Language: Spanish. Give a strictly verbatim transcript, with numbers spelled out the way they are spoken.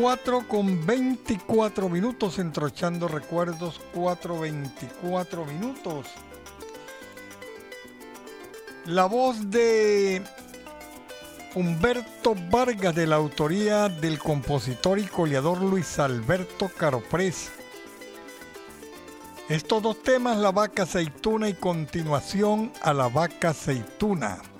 cuatro con veinticuatro minutos, entrochando recuerdos, cuatro veinticuatro minutos. La voz de Humberto Vargas, de la autoría del compositor y coleador Luis Alberto Caroprés. Estos dos temas, La Vaca Aceituna y Continuación a la Vaca Aceituna.